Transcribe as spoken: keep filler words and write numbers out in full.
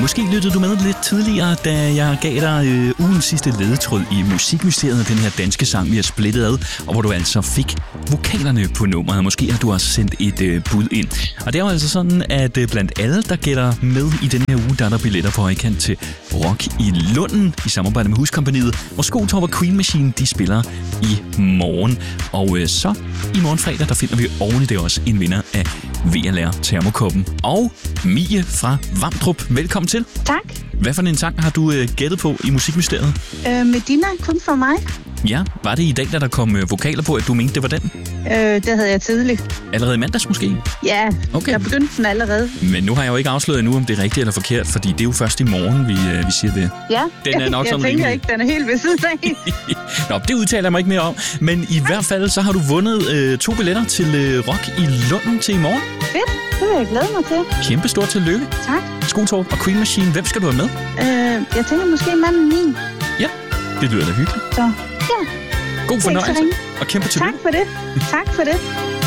Måske lyttede du med lidt tidligere, da jeg gav dig øh, ugens sidste ledetråd i Musikmysteriet, den her danske sang, vi har splittet ad, og hvor du altså fik vokalerne på nummeret. Måske har du også sendt et øh, bud ind. Og det er jo altså sådan, at øh, blandt alle, der gætter med i denne her uge, der er der billetter på højkant til Rock i Lunden i samarbejde med Huskompagniet, hvor Skotop og Queen Machine, de spiller i morgen. Og øh, så i morgen fredag, der finder vi oven i det også en vinder af V L R Termokoppen. Og Mie fra Vamdrup, velkommen til. Tak. Hvad for en sang har du øh, gættet på i Musikmysteriet? Øh, Medina, kun for mig. Ja, var det i dag, da der kom øh, vokaler på, at du mente, det var den? Øh, det havde jeg tidligt. Allerede i mandags måske? Ja, okay. Jeg begyndte den allerede. Men nu har jeg jo ikke afsløret endnu, om det er rigtigt eller forkert, fordi det er jo først i morgen, vi, øh, vi siger det. Ja, den er nok jeg sådan tænker rimelig... ikke, den er helt ved siden af. Nå, det udtaler jeg mig ikke mere om. Men i hvert fald, så har du vundet øh, to billetter til øh, Rock i Lunden til i morgen. Fedt, det vil jeg glæde mig til. Kæmpe stort tillykke. Tak. Skotop og Queen Machine, hvem skal du have med? Øh, jeg tænker måske manden min. Ja, det lyder da hyggeligt. Så, ja. God fornøjelse, og kæmpe tillykke. Tak for det. Tak for det.